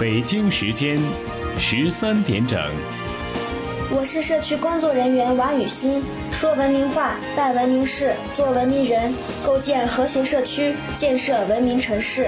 北京时间13点整。 我是社区工作人员王雨欣，说文明话，办文明事，做文明人，构建和谐社区，建设文明城市。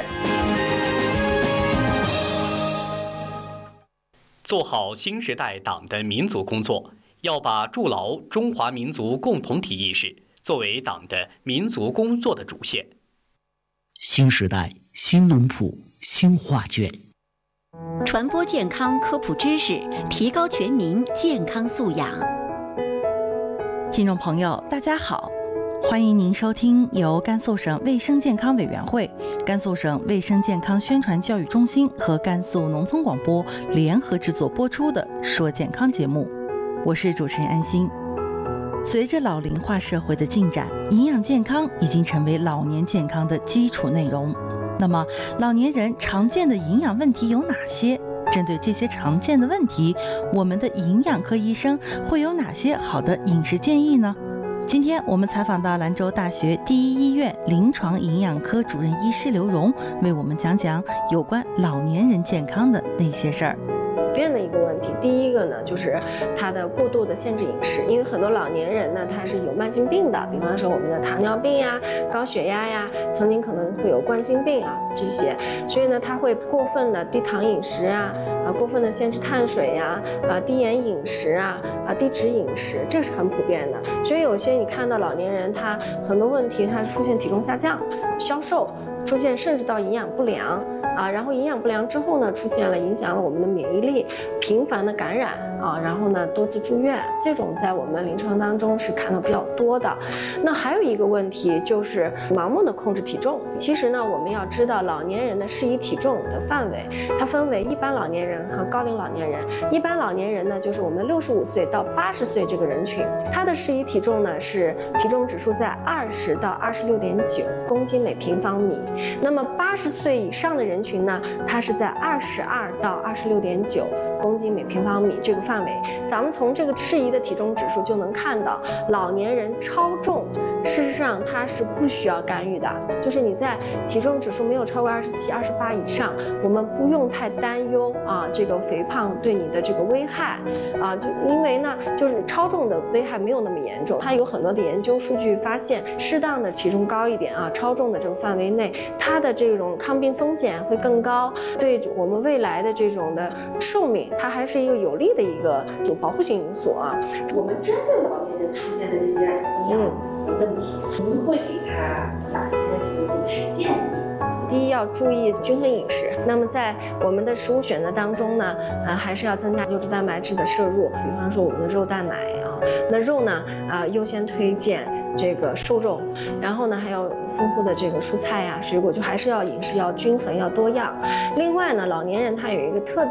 做好新时代党的民族工作，要把筑牢中华民族共同体意识作为党的民族工作的主线。 新时代新农圃新画卷， 传播健康科普知识，提高全民健康素养。 听众朋友大家好，欢迎您收听由甘肃省卫生健康委员会、甘肃省卫生健康宣传教育中心和甘肃农村广播联合制作播出的说健康节目，我是主持人安心。随着老龄化社会的进展，营养健康已经成为老年健康的基础内容。那么老年人常见的营养问题有哪些？针对这些常见的问题，我们的营养科医生会有哪些好的饮食建议呢？今天我们采访到兰州大学第一医院临床营养科主任医师刘荣，为我们讲讲有关老年人健康的那些事儿。 变的一个问题，第一个呢，就是他的过度的限制饮食，因为很多老年人呢，他是有慢性病的，比方说我们的糖尿病呀、高血压呀，曾经可能会有冠心病啊这些，所以呢，他会过分的低糖饮食啊，过分的限制碳水呀，低盐饮食啊，低脂饮食，这是很普遍的。所以有些你看到老年人他很多问题，他出现体重下降、消瘦，出现甚至到营养不良。然后营养不良之后呢，出现了影响了我们的免疫力，频繁的感染然后呢多次住院，这种在我们临床当中是看到比较多的。那还有一个问题就是盲目的控制体重。其实呢，我们要知道老年人的适宜体重的范围，它分为一般老年人和高龄老年人。一般老年人呢，就是我们65岁到80岁这个人群，他的适宜体重呢是体重指数在20到26.9公斤每平方米。那么80岁以上的人群呢，它是在22到26.9公斤每平方米这个范围。咱们从这个适宜的体重指数就能看到，老年人超重，事实上它是不需要干预的，就是你在体重指数没有超过27、28以上，我们不用太担忧这个肥胖对你的这个危害就因为呢，就是超重的危害没有那么严重。它有很多的研究数据发现，适当的体重高一点超重的这个范围内，它的这种抗病风险会更高，对我们未来的这种的寿命，它还是一个有利的一个保护性因素我们针对老年人出现的这些营养的问题，您会给他哪些这个饮食建议？ 第一，要注意均衡饮食。那么在我们的食物选择当中呢，还是要增加优质蛋白质的摄入，比方说我们的肉蛋奶那肉呢，优先推荐这个瘦肉，然后呢还有丰富的这个蔬菜呀、水果，就还是要饮食要均衡，要多样。另外呢，老年人他有一个特